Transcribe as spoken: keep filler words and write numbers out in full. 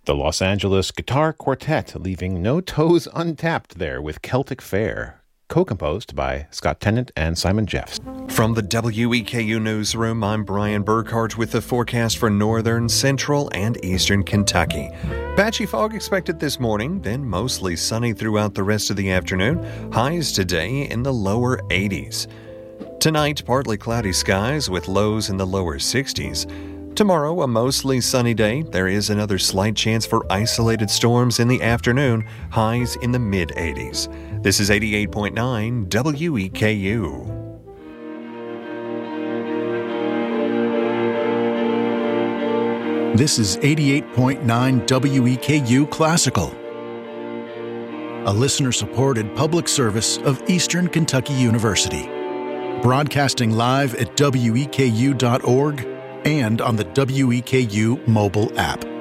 The Los Angeles Guitar Quartet, leaving no toes untapped there with Celtic Fair, co-composed by Scott Tennant and Simon Jeffs. From the W E K U Newsroom, I'm Brian Burkhart with the forecast for northern, central, and eastern Kentucky. Patchy fog expected this morning, then mostly sunny throughout the rest of the afternoon. Highs today in the lower eighties. Tonight, partly cloudy skies with lows in the lower sixties. Tomorrow, a mostly sunny day. There is another slight chance for isolated storms in the afternoon, highs in the mid-eighties. This is eighty-eight point nine W E K U. This is eighty-eight point nine W E K U Classical, a listener-supported public service of Eastern Kentucky University, broadcasting live at W E K U dot org and on the W E K U mobile app.